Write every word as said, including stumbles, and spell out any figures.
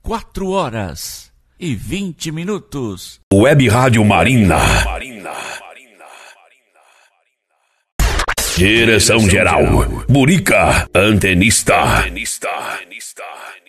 quatro horas e vinte minutos. Web Rádio Marina. Direção geral, Burica, antenista.